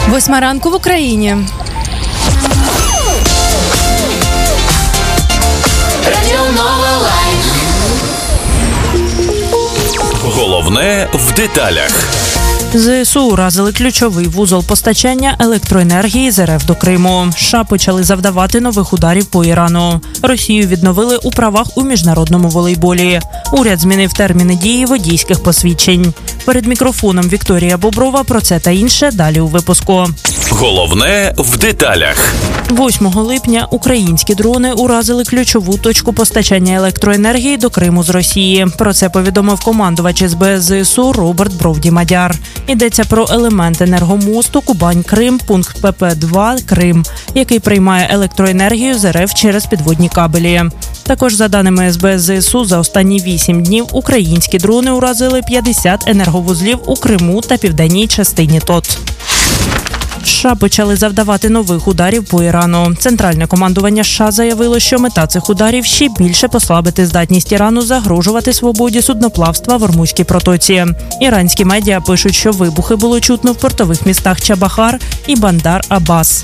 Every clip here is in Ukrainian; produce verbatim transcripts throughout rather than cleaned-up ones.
Восьма ранку в Україні. Головне в деталях. ЗСУ уразили ключовий вузол постачання електроенергії з РФ до Криму. США почали завдавати нових ударів по Ірану. Росію відновили у правах у міжнародному волейболі. Уряд змінив терміни дії водійських посвідчень. Перед мікрофоном Вікторія Боброва про це та інше далі у випуску. Головне в деталях. восьмого липня українські дрони уразили ключову точку постачання електроенергії до Криму з Росії. Про це повідомив командувач ес бе ес ЗСУ Роберт Бровді-Мадяр. Йдеться про елемент енергомосту Кубань-Крим, пункт пе пе два Крим, який приймає електроенергію з РФ через підводні кабелі. Також, за даними ес бе ес ЗСУ, за останні вісім днів українські дрони уразили п'ятдесят енерговузлів у Криму та південній частині ТОТ. США почали завдавати нових ударів по Ірану. Центральне командування США заявило, що мета цих ударів – ще більше послабити здатність Ірану загрожувати свободі судноплавства в Ормузькій протоці. Іранські медіа пишуть, що вибухи було чутно в портових містах Чабахар і Бандар-Аббас.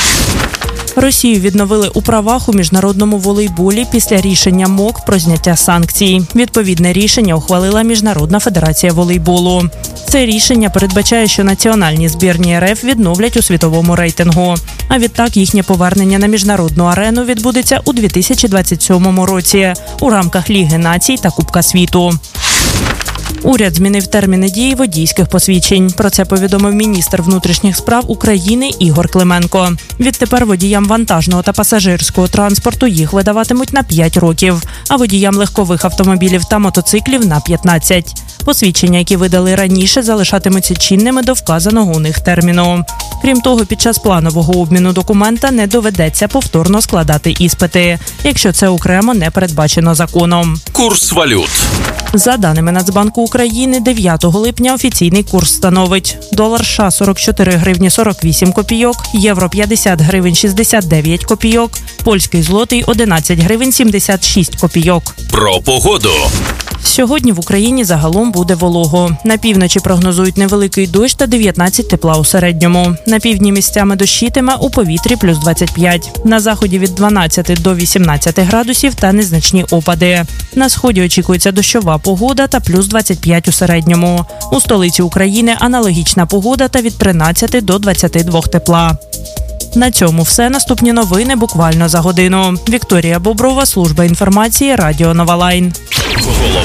Росію відновили у правах у міжнародному волейболі після рішення МОК про зняття санкцій. Відповідне рішення ухвалила Міжнародна федерація волейболу. Це рішення передбачає, що національні збірні РФ відновлять у світовому рейтингу. А відтак їхнє повернення на міжнародну арену відбудеться у дві тисячі двадцять сьомому році у рамках Ліги націй та Кубка світу. Уряд змінив терміни дії водійських посвідчень. Про це повідомив міністр внутрішніх справ України Ігор Клименко. Відтепер водіям вантажного та пасажирського транспорту їх видаватимуть на п'ять років, а водіям легкових автомобілів та мотоциклів – на п'ятнадцять. Посвідчення, які видали раніше, залишатимуться чинними до вказаного у них терміну. Крім того, під час планового обміну документа не доведеться повторно складати іспити, якщо це окремо не передбачено законом. Курс валют. За даними Нацбанку України, дев'ятого липня офіційний курс становить: долар США – сорок чотири гривні сорок вісім копійок, євро – п'ятдесят гривень шістдесят дев'ять копійок, польський злотий – одинадцять гривень сімдесят шість копійок. Про погоду. Сьогодні в Україні загалом буде волого. На півночі прогнозують невеликий дощ та дев'ятнадцять тепла у середньому. На півдні місцями дощитиме, у повітрі плюс двадцять п'ять. На заході від дванадцяти до вісімнадцяти градусів та незначні опади. На сході очікується дощова погода та плюс двадцять п'ять у середньому. У столиці України аналогічна погода та від тринадцяти до двадцяти двох тепла. На цьому все. Наступні новини буквально за годину. Вікторія Боброва, служба інформації, Радіо Нова Лайн.